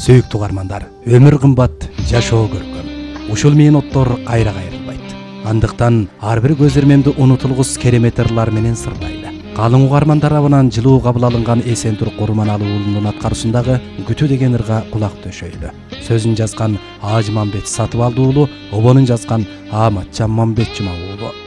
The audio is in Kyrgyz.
Сүйүктүү угармандар, өмүр кымбат, жашоо көркөм. Ушул минуттор кайра кайрылбайт. Андыктан ар бир көз ирмемди унутулгус керемет ырлар менен сырлайлы. Калың угармандар абынан жылуу кабыл алынган Эсентур Курманалы уулунун аткарышындагы Күтүү деген ырга кулак төшөйлү. Сөзүн жазган Ажмамбет Сатыбалды уулу, обонун жазган Аматжан Мамбет Жумак уулу.